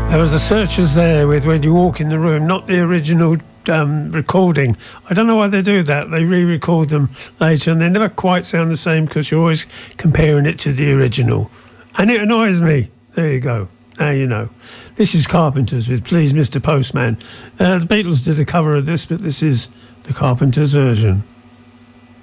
There was the Searchers there with When You Walk in the Room, not the original recording. I don't know why they do that. They re-record them later and they never quite sound the same because you're always comparing it to the original. And it annoys me. There you go. Now you know. This is Carpenters with Please Mr. Postman. The Beatles did a cover of this, but this is the Carpenters version.